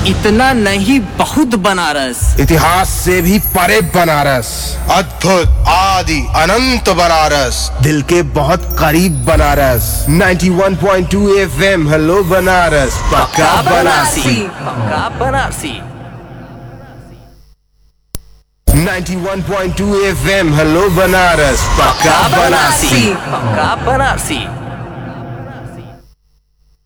इतना नहीं बहुत बनारस, इतिहास से भी परे बनारस, अद्भुत आदि अनंत बनारस, दिल के बहुत करीब बनारस। 91.2 FM हेलो बनारस, पक्का बनारसी। पक्का बनारसी। 91.2 FM हेलो बनारस, पक्का बनारसी। पक्का बनारसी।